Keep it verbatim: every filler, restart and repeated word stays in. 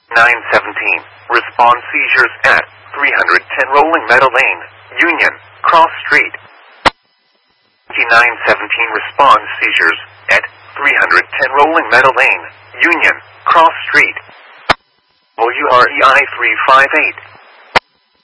nine seventeen. Respond seizures at three ten Rolling Meadow Lane, Union, Cross Street. nine seventeen. Respond seizures at three ten Rolling Meadow Lane, Union, Cross Street. O U R E I three five eight.